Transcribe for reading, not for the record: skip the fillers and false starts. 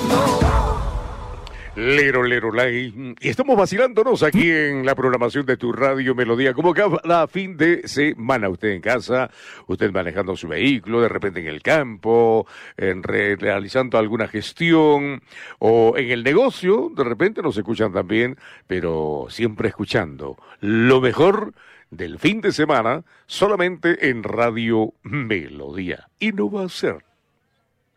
Lero, lero, lay. Y estamos vacilándonos aquí en la programación de tu Radio Melodía, como cada fin de semana. Usted en casa, usted manejando su vehículo, de repente en el campo, realizando alguna gestión, o en el negocio, de repente nos escuchan también, pero siempre escuchando lo mejor del fin de semana, solamente en Radio Melodía. Y no va a ser